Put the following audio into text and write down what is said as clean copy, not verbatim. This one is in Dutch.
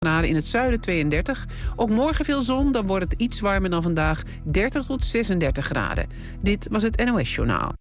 graden, in het zuiden 32. Ook morgen veel zon, dan wordt het iets warmer dan vandaag, 30 tot 36 graden. Dit was het NOS Journaal.